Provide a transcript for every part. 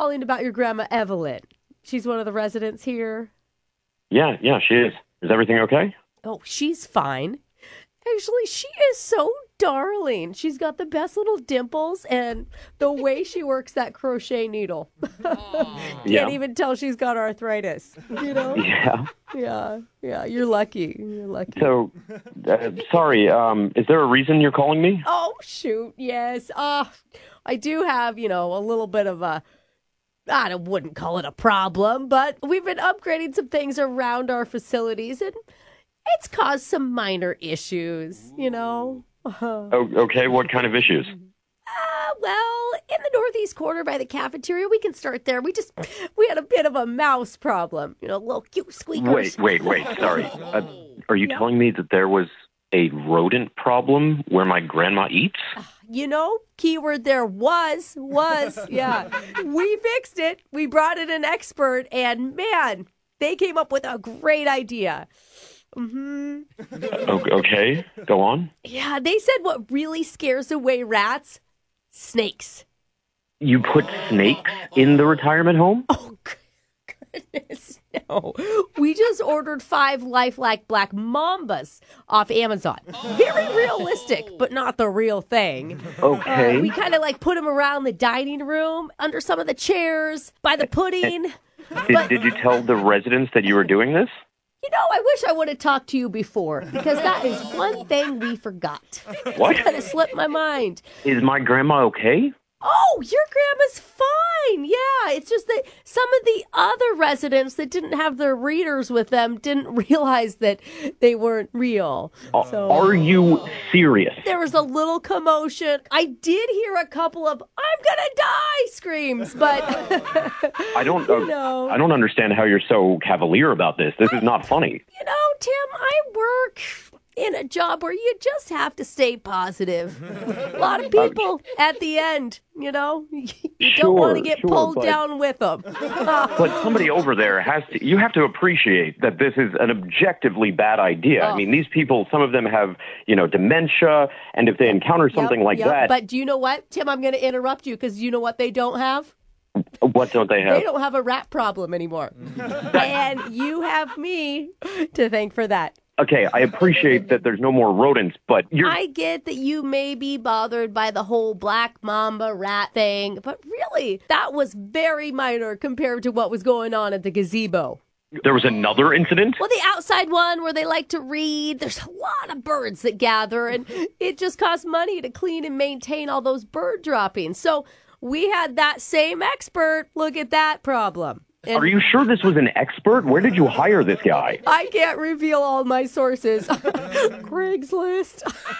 calling about your grandma Evelyn. She's one of the residents here. Yeah, she is. Is everything okay? Oh, she's fine. Actually, she is so darling. She's got the best little dimples and the way she works that crochet needle. Can't even tell she's got arthritis, you know? Yeah. You're lucky. So, sorry, is there a reason you're calling me? Oh, shoot, yes. I do have, a little bit of I wouldn't call it a problem, but we've been upgrading some things around our facilities, and it's caused some minor issues, Okay, what kind of issues? Well, in the northeast corner by the cafeteria, we can start there. We had a bit of a mouse problem, little cute squeakers. Wait, sorry. Are you telling me that there was a rodent problem where my grandma eats? Keyword there was, yeah. We fixed it. We brought in an expert, and man, they came up with a great idea. Okay, go on. Yeah, they said what really scares away rats? Snakes. You put snakes in the retirement home? Oh, goodness, no. We just ordered 5 lifelike black mambas off Amazon. Very realistic, but not the real thing. Okay. We kind of put them around the dining room, under some of the chairs, by the pudding. Did you tell the residents that you were doing this? I wish I would have talked to you before, because that is one thing we forgot. What? It kind of slipped my mind. Is my grandma okay? Oh, your grandma's fine. Yeah, it's just that some of the other residents that didn't have their readers with them didn't realize that they weren't real. Are you serious? There was a little commotion. I did hear a couple of "I'm gonna die" screams, but I don't understand how you're so cavalier about this. This is not funny. Tim, I work in a job where you just have to stay positive. A lot of people at the end, you don't want to get pulled down with them. But somebody over there you have to appreciate that this is an objectively bad idea. I mean, these people, some of them have, dementia, and if they encounter something like that. But do you know what, Tim, I'm going to interrupt you because you know what they don't have? What don't they have? They don't have a rat problem anymore. And you have me to thank for that. Okay, I appreciate that there's no more rodents, but I get that you may be bothered by the whole black mamba rat thing, but really, that was very minor compared to what was going on at the gazebo. There was another incident? Well, the outside one where they like to read, there's a lot of birds that gather, and it just costs money to clean and maintain all those bird droppings. So we had that same expert look at that problem. And are you sure this was an expert? Where did you hire this guy? I can't reveal all my sources. Craigslist.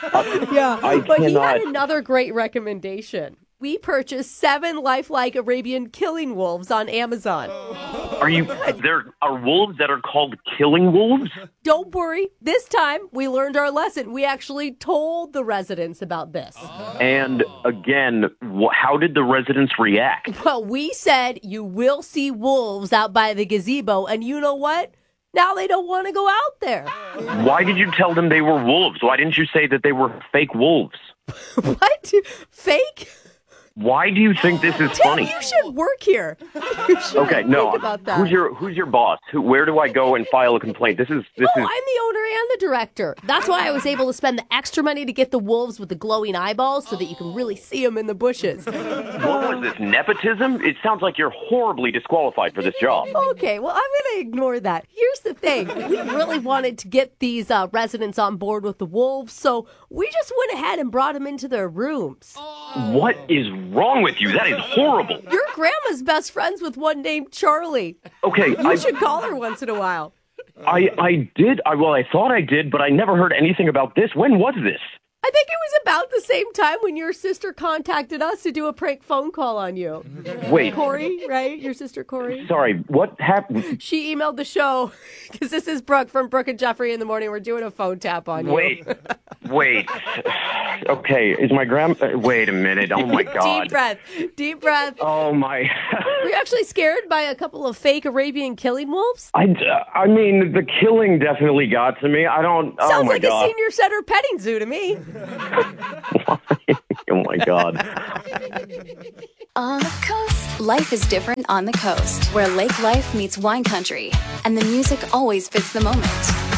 But he had another great recommendation. We purchased 7 lifelike Arabian killing wolves on Amazon. There are wolves that are called killing wolves? Don't worry. This time, we learned our lesson. We actually told the residents about this. And again, how did the residents react? Well, we said you will see wolves out by the gazebo, and you know what? Now they don't want to go out there. Why did you tell them they were wolves? Why didn't you say that they were fake wolves? What? Fake? Why do you think this is funny? You should work here. Okay, no. Think about that. Who's your boss? Where do I go and file a complaint? I'm the owner and the director. That's why I was able to spend the extra money to get the wolves with the glowing eyeballs so that you can really see them in the bushes. What was this, nepotism? It sounds like you're horribly disqualified for this job. Okay, well, I'm going to ignore that. Here's the thing. We really wanted to get these residents on board with the wolves, so we just went ahead and brought them into their rooms. What is wrong with you? That is horrible. Your grandma's best friends with one named Charlie. Okay. You should call her once in a while. I did. I thought I did, but I never heard anything about this. When was this? I think it was about the same time when your sister contacted us to do a prank phone call on you. Wait. Corey, right? Your sister Corey? Sorry, what happened? She emailed the show, because this is Brooke from Brooke and Jeffrey in the Morning. We're doing a phone tap on you. Wait. Okay, is my wait a minute. Oh, my God. Deep breath. Oh, my. Were you actually scared by a couple of fake Arabian killing wolves? I mean, the killing definitely got to me. Sounds like God. a senior center petting zoo to me. Oh, my God. On the coast. Life is different on the coast, where lake life meets wine country, and the music always fits the moment.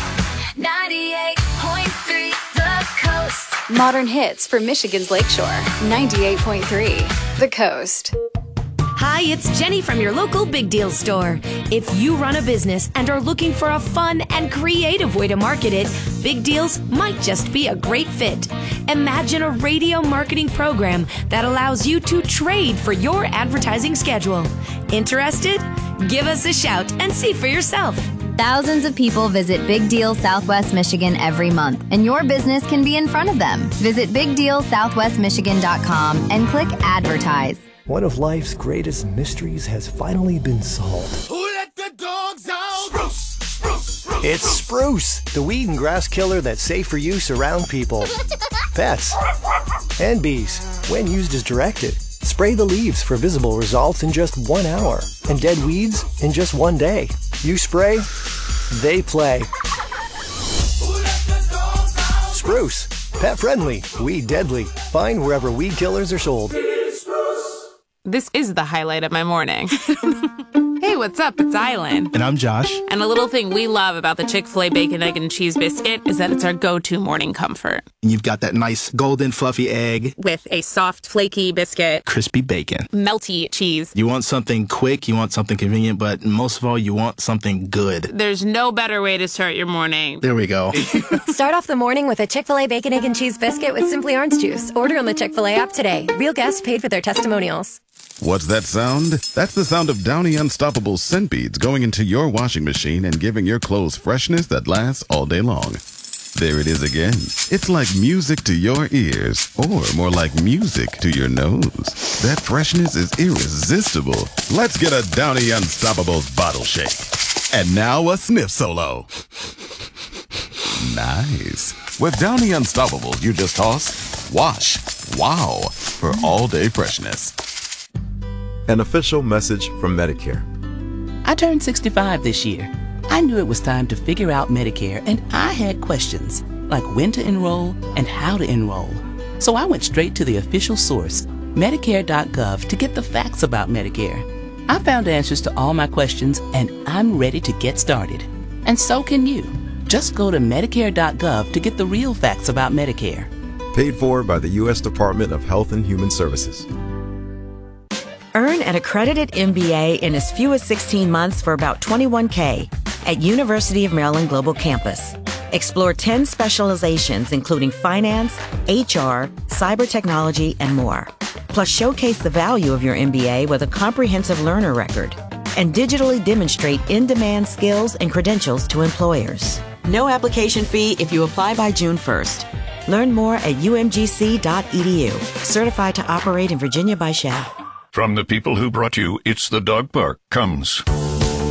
98.3 The Coast. Modern hits for Michigan's Lakeshore. 98.3 The Coast. Hi, it's Jenny from your local Big Deal store. If you run a business and are looking for a fun and creative way to market it, Big Deals might just be a great fit. Imagine a radio marketing program that allows you to trade for your advertising schedule. Interested? Give us a shout and see for yourself. Thousands of people visit Big Deal Southwest Michigan every month, and your business can be in front of them. Visit BigDealSouthwestMichigan.com and click Advertise. One of life's greatest mysteries has finally been solved. Who let the dogs out? Spruce, spruce, spruce. It's Spruce, the weed and grass killer that's safe for use around people, pets, and bees, when used as directed. Spray the leaves for visible results in just 1 hour, and dead weeds in just 1 day. You spray, they play. Spruce, pet friendly, weed deadly. Find wherever weed killers are sold. This is the highlight of my morning. Hey, what's up? It's Island. And I'm Josh. And a little thing we love about the Chick-fil-A Bacon, Egg, and Cheese Biscuit is that it's our go-to morning comfort. And you've got that nice golden fluffy egg. With a soft, flaky biscuit. Crispy bacon. Melty cheese. You want something quick, you want something convenient, but most of all, you want something good. There's no better way to start your morning. There we go. Start off the morning with a Chick-fil-A Bacon, Egg, and Cheese Biscuit with Simply Orange Juice. Order on the Chick-fil-A app today. Real guests paid for their testimonials. What's that sound? That's the sound of Downy Unstoppable scent beads going into your washing machine and giving your clothes freshness that lasts all day long. There it is again. It's like music to your ears, or more like music to your nose. That freshness is irresistible. Let's get a Downy Unstoppables bottle shake. And now a sniff solo. Nice. With Downy Unstoppables, you just toss, wash, wow, for all-day freshness. An official message from Medicare. I turned 65 this year. I knew it was time to figure out Medicare, and I had questions, like when to enroll and how to enroll. So I went straight to the official source, Medicare.gov, to get the facts about Medicare. I found answers to all my questions, and I'm ready to get started. And so can you. Just go to Medicare.gov to get the real facts about Medicare. Paid for by the U.S. Department of Health and Human Services. Earn an accredited MBA in as few as 16 months for about $21K at University of Maryland Global Campus. Explore 10 specializations, including finance, HR, cyber technology, and more. Plus, showcase the value of your MBA with a comprehensive learner record and digitally demonstrate in-demand skills and credentials to employers. No application fee if you apply by June 1st. Learn more at umgc.edu. Certified to operate in Virginia by SCHEV. From the people who brought you It's the Dog Park comes